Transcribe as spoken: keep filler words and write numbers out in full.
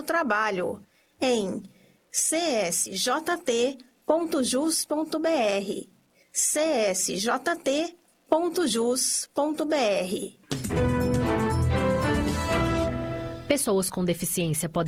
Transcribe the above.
trabalho em c s j t ponto jus ponto b r, c s j t ponto jus ponto b r. Pessoas com deficiência podem